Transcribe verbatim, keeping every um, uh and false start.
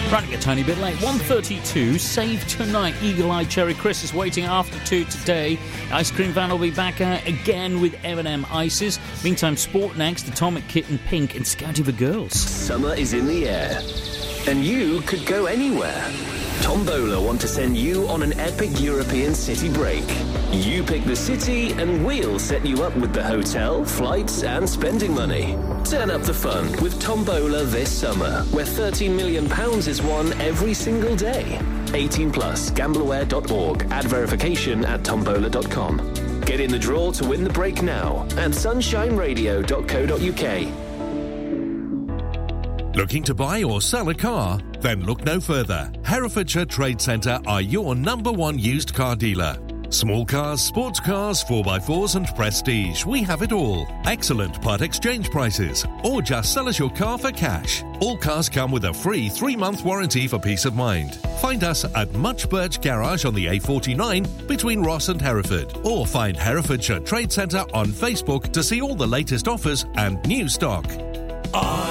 Running a tiny bit late. one thirty-two, Save Tonight. Eagle Eye Cherry Chris is waiting after two today. Ice Cream Van will be back uh, again with M and M Ices. Meantime, Sport next, Atomic Kitten Pink and Scouty for Girls. Summer is in the air, and you could go anywhere. Tombola want to send you on an epic European city break. You pick the city and we'll set you up with the hotel, flights and spending money. Turn up the fun with Tombola this summer, where thirteen million pounds is won every single day. eighteen plus, gambleaware dot org. Add verification at tombola dot com. Get in the draw to win the break now at sunshine radio dot co dot uk. Looking to buy or sell a car? Then look no further. Herefordshire Trade Centre are your number one used car dealer. Small cars, sports cars, four by fours and prestige. We have it all. Excellent part exchange prices. Or just sell us your car for cash. All cars come with a free three-month warranty for peace of mind. Find us at Much Birch Garage on the A forty-nine between Ross and Hereford. Or find Herefordshire Trade Centre on Facebook to see all the latest offers and new stock.